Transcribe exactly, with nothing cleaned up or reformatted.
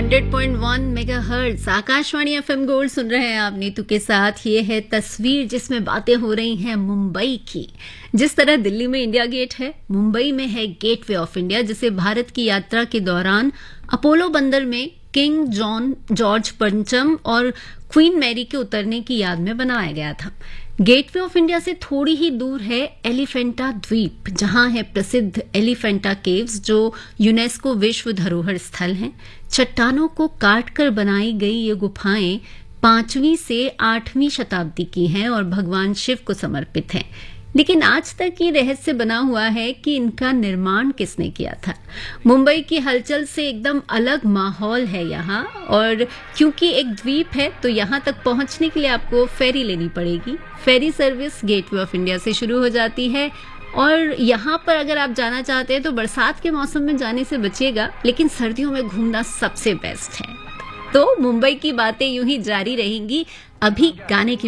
Hundred point one megahertz Akashvani FM gold सुन रहे हैं आप नीतू के साथ। ये है तस्वीर जिसमें बातें हो रही हैं मुंबई की। जिस तरह दिल्ली में इंडिया गेट है, मुंबई में है गेटवे ऑफ इंडिया, जिसे भारत की यात्रा के दौरान अपोलो बंदर में किंग जॉन जॉर्ज पंचम और क्वीन मैरी के उतरने की याद में बनाया गया था। गेटवे ऑफ इंडिया से थोड़ी ही दूर है एलिफेंटा द्वीप, जहां है प्रसिद्ध एलिफेंटा केव्स, जो यूनेस्को विश्व धरोहर स्थल हैं। चट्टानों को काटकर बनाई गई ये गुफाएं पांचवीं से आठवीं शताब्दी की हैं और भगवान शिव को समर्पित हैं। लेकिन आज तक ये रहस्य बना हुआ है कि इनका निर्माण किसने किया था। मुंबई की हलचल से एकदम अलग माहौल है यहाँ, और क्योंकि एक द्वीप है तो यहाँ तक पहुँचने के लिए आपको फेरी लेनी पड़ेगी। Ferry service gateway of India से शुरू हो जाती है और यहाँ पर अगर आप जाना चाहते हैं तो बरसात के मौसम में जाने से बचिएगा, लेकिन सर्दियों में घूमना सबसे बेस्ट है। तो मुंबई की बातें यूं ही जारी रहेंगी। अभी गाने की